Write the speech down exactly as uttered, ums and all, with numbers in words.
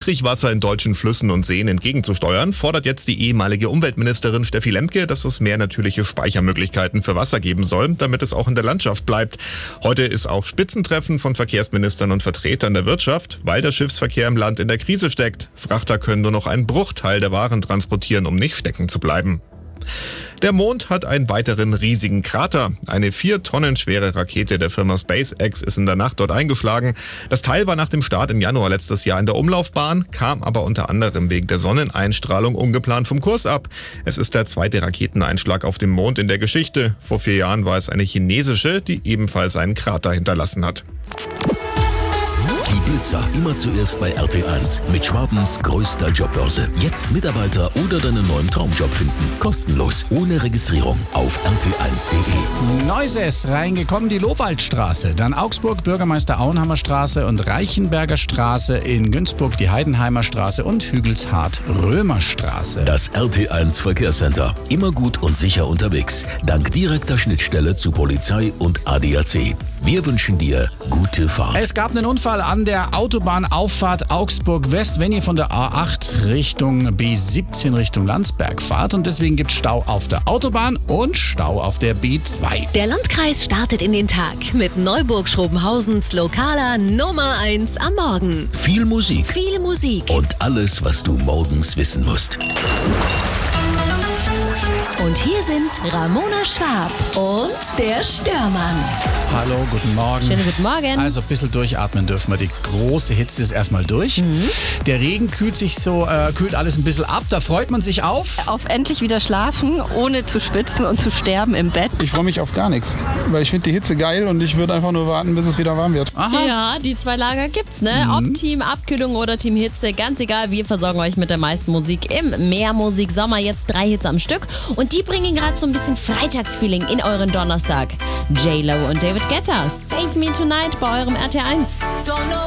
Niedrigwasser in deutschen Flüssen und Seen entgegenzusteuern, fordert jetzt die ehemalige Umweltministerin Steffi Lemke, dass es mehr natürliche Speichermöglichkeiten für Wasser geben soll, damit es auch in der Landschaft bleibt. Heute ist auch Spitzentreffen von Verkehrsministern und Vertretern der Wirtschaft, weil der Schiffsverkehr im Land in der Krise steckt. Frachter können nur noch einen Bruchteil der Waren transportieren, um nicht stecken zu bleiben. Der Mond hat einen weiteren riesigen Krater. Eine vier Tonnen schwere Rakete der Firma SpaceX ist in der Nacht dort eingeschlagen. Das Teil war nach dem Start im Januar letztes Jahr in der Umlaufbahn, kam aber unter anderem wegen der Sonneneinstrahlung ungeplant vom Kurs ab. Es ist der zweite Raketeneinschlag auf dem Mond in der Geschichte. Vor vier Jahren war es eine chinesische, die ebenfalls einen Krater hinterlassen hat. Die Blitzer immer zuerst bei R T eins mit Schwabens größter Jobbörse. Jetzt Mitarbeiter oder deinen neuen Traumjob finden. Kostenlos, ohne Registrierung auf r t eins punkt d e. Neuses reingekommen, die Lowaldstraße. Dann Augsburg, Bürgermeister Auenhammer Straße und Reichenberger Straße. In Günzburg die Heidenheimer Straße und Hügelshardt Römerstraße. Das R T eins Verkehrscenter. Immer gut und sicher unterwegs. Dank direkter Schnittstelle zu Polizei und A D A C. Wir wünschen dir gute Fahrt. Es gab einen Unfall an der Autobahnauffahrt Augsburg West, wenn ihr von der A acht Richtung B siebzehn Richtung Landsberg fahrt. Und deswegen gibt es Stau auf der Autobahn und Stau auf der B zwei. Der Landkreis startet in den Tag mit Neuburg-Schrobenhausens lokaler Nummer eins am Morgen. Viel Musik. Viel Musik. Und alles, was du morgens wissen musst. Und hier sind Ramona Schwab und der Störmann. Hallo, guten Morgen. Schönen guten Morgen. Also ein bisschen durchatmen dürfen wir. Die große Hitze ist erstmal durch. Mhm. Der Regen kühlt sich so, äh, kühlt alles ein bisschen ab. Da freut man sich auf. Auf endlich wieder schlafen, ohne zu schwitzen und zu sterben im Bett. Ich freue mich auf gar nichts, weil ich finde die Hitze geil und ich würde einfach nur warten, bis es wieder warm wird. Aha. Ja, die zwei Lager gibt's, ne? Mhm. Ob Team Abkühlung oder Team Hitze, ganz egal. Wir versorgen euch mit der meisten Musik im Mehrmusik Sommer. Jetzt drei Hits am Stück. Und die bringen gerade so ein bisschen Freitagsfeeling in euren Donnerstag. J-Lo und David Guetta, Save Me Tonight bei eurem R T eins. Don't know